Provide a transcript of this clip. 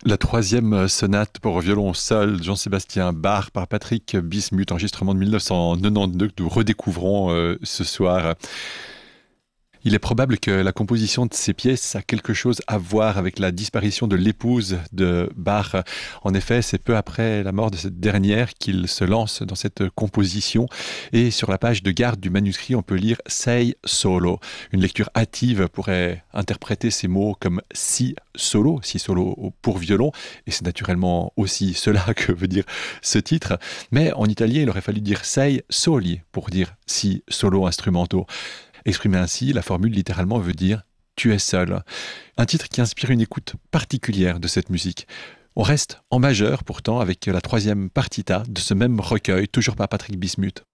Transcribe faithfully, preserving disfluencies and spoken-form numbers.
La troisième sonate pour violon seul, Jean-Sébastien Bach par Patrick Bismuth, enregistrement de mille neuf cent quatre-vingt-douze que nous redécouvrons euh, ce soir. Il est probable que la composition de ces pièces a quelque chose à voir avec la disparition de l'épouse de Bach. En effet, c'est peu après la mort de cette dernière qu'il se lance dans cette composition. Et sur la page de garde du manuscrit, on peut lire « sei solo ». Une lecture hâtive pourrait interpréter ces mots comme « si solo », si solo pour violon. Et c'est naturellement aussi cela que veut dire ce titre. Mais en italien, il aurait fallu dire « sei soli » pour dire « si solo instrumentaux ». Exprimé ainsi, la formule littéralement veut dire « tu es seul ». Un titre qui inspire une écoute particulière de cette musique. On reste en majeur pourtant avec la troisième partita de ce même recueil, toujours par Patrick Bismuth.